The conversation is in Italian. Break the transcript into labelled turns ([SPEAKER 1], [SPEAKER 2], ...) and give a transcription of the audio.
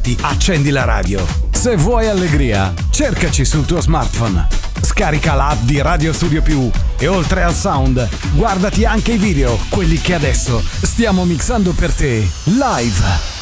[SPEAKER 1] divertirti, accendi la radio.
[SPEAKER 2] Se vuoi allegria, cercaci sul tuo smartphone. Scarica l'app di Radio Studio Più e oltre al sound, guardati anche i video, quelli che adesso stiamo mixando per te, live.